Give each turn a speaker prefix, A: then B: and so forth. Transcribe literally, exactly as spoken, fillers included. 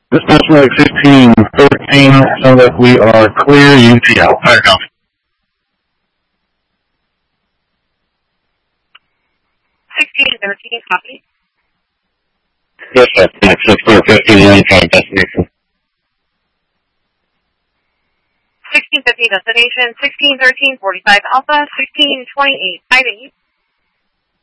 A: Dispatch like sixteen thirteen, sounds like we are clear, U T L. Fire copy.
B: sixteen thirteen, copy.
A: Yes, sir. sixteen fifteen, one five destination.
B: sixteen fifty destination, sixteen thirteen, forty-five Alpha, sixteen twenty-eight, five eight.